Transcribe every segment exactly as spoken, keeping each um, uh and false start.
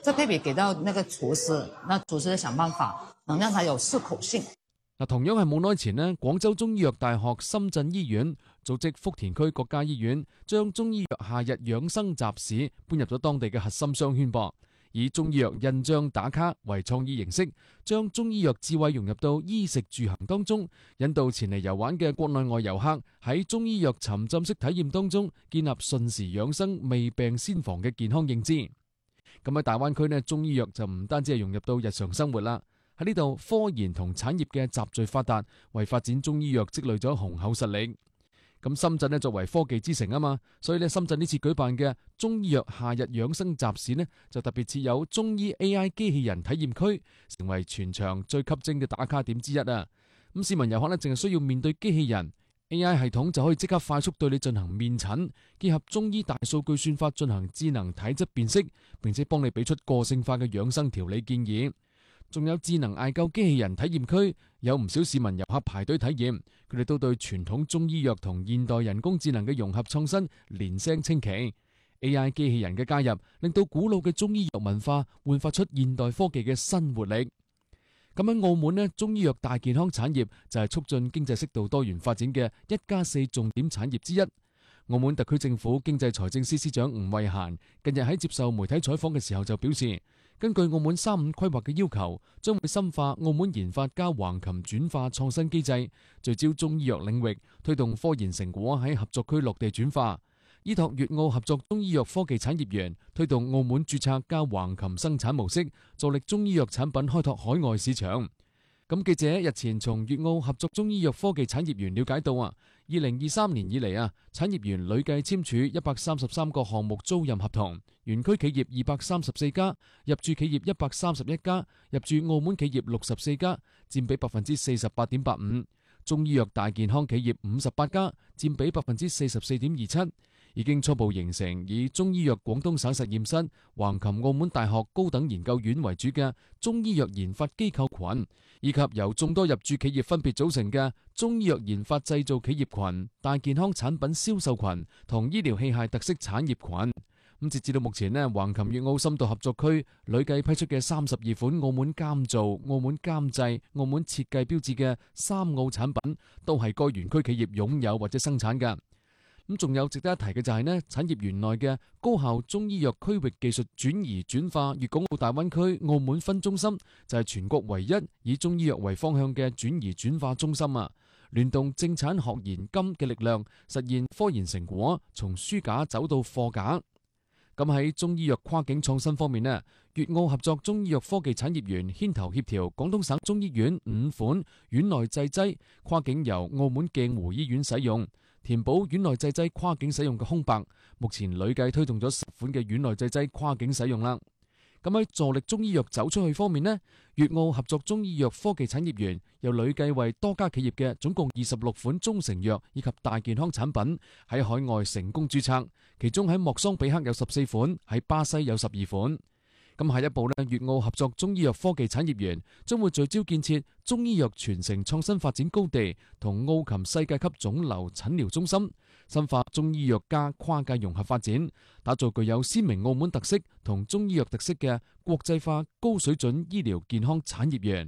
這特別給到那個廚師，那廚師想辦法能讓他有適口性。 嗱，同樣係冇耐前呢，廣州中醫藥大學深圳醫院組織福田區國家醫院將中醫藥夏日養生集市搬入咗當地嘅核心商圈噃，以中醫藥印章打卡為創意形式，將中醫藥智慧融入到衣食住行當中，引導前嚟遊玩嘅國內外遊客喺中醫藥沉浸式體驗當中建立順時養生、未病先防嘅健康認知。咁喺大灣區呢，中醫藥就唔單止係融入到日常生活啦。喺呢度，科研同產業嘅集聚發達，為發展中醫藥積累咗雄厚實力。咁深圳呢，作為科技之城啊嘛，所以呢，深圳呢次舉辦嘅中醫藥夏日養生集市呢，就特別設有中醫 A I 機器人體驗區，成為全場最吸睛嘅打卡點之一啊！咁市民遊客呢，淨係需要面對機器人 A I 系統，就可以即刻快速對你進行面診，結合中醫大數據算法進行智能體質辨識，並且幫你俾出個性化嘅養生調理建議。仲有智能艾灸機器人體驗區，有唔少市民遊客排隊體驗，佢哋都對傳統中醫藥同現代人工智能嘅融合創新連聲稱奇。A I 機器人嘅加入，令到古老嘅中醫藥文化煥發出現代科技嘅新活力。咁喺澳門呢，中醫藥大健康產業就係促進經濟適度多元發展嘅一加四重點產業之一。澳門特區政府經濟財政司司長吳惠嫻近日喺接受媒體採訪嘅時候就表示，根據澳門三五規劃嘅要求，將會深化澳門研發加橫琴轉化創新機制，聚焦中醫藥領域，推動科研成果喺合作區落地轉化，依託粵澳合作中醫藥科技產業園，推動澳門註冊加橫琴生產模式，助力中醫藥產品開拓海外市場。咁記者日前從粵澳合作中醫藥科技產業園了解到啊，二零二三年以嚟啊，產業園累計簽署一百三十三個項目租賃合同，園區企業二百三十四家，入駐企業一百三十一家，入駐澳門企業六十四家，佔比百分之四十八點八五。中醫藥大健康企業五十八家，佔比百分之四十四點二七。已經初步形成以中醫藥廣東省實驗室、橫琴澳門大學高等研究院為主嘅中醫藥研發機構群，以及由眾多入駐企業分別組成嘅中醫藥研發製造企業群、大健康產品銷售群同醫療器械特色產業群。咁截至到目前呢，橫琴粵澳深度合作區累計批出嘅三十二款澳門監造、澳門監製、澳門設計標誌嘅三澳產品，都係該園區企業擁有或者生產嘅。咁仲有值得一提嘅就係呢，產業園內嘅高效中醫藥區域技術轉移轉化粵港澳大灣區澳門分中心，就係全國唯一以中醫藥為方向嘅轉移轉化中心啊！聯動正產學研金嘅力量，實現科研成果從書架走到貨架。咁喺中醫藥跨境創新方面呢，粵澳合作中醫藥科技產業園牽頭協調廣東省中醫院五款院內製劑跨境由澳門鏡湖醫院使用，填補院內製劑跨境使用嘅空白。目前累計推動咗十款嘅院內製劑跨境使用啦。咁喺助力中醫藥走出去方面呢，粵澳合作中醫藥科技產業園又累計為多家企業嘅總共二十六款中成藥以及大健康產品喺海外成功註冊，其中喺莫桑比克有十四款，喺巴西有十二款。咁下一步呢，粵澳合作中醫藥科技產業園將會聚焦建設中醫藥傳承創新發展高地同澳琴世界級腫瘤診療中心，深化中醫藥加跨界融合發展，打造具有鮮明澳門特色同中醫藥特色嘅國際化高水準醫療健康產業園。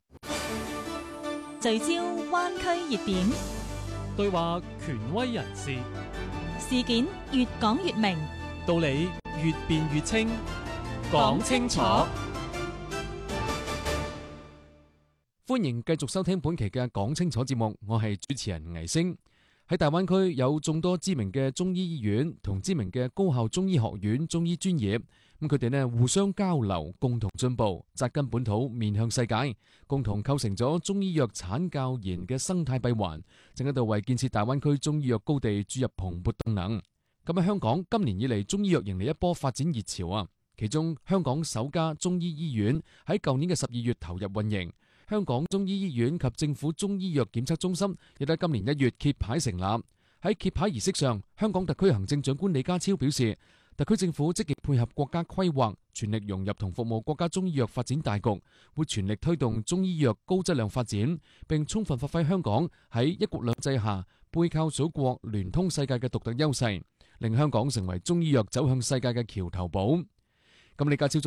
聚焦灣區熱點， 對話權威人士， 事件越講越明， 道理越辯越清。講清楚， 歡迎繼續收聽本期嘅講清楚節目，我係主持人倪星。喺大灣區有眾多知名嘅中醫醫院同知名嘅高校中醫學院中醫專業，咁佢哋呢互相交流，共同進步，紮根本土，面向世界，共同構成咗中醫藥產教研嘅生態閉環，正喺度為建設大灣區中醫藥高地注入蓬勃動能。咁喺香港今年以嚟，中醫藥迎嚟一波發展熱潮啊！其中，香港首家中醫醫院喺舊年嘅十二月投入運營，香港中醫醫院及政府中醫藥檢測中心亦喺今年一月揭牌成立。喺揭牌儀式上，香港特區行政長官李家超表示，特區政府積極配合國家規劃，全力融入同服務國家中醫藥發展大局，會全力推動中醫藥高質量發展，並充分發揮香港喺一國兩制下背靠祖國、聯通世界嘅獨特優勢，令香港成為中醫藥走向世界嘅橋頭堡。咁李家超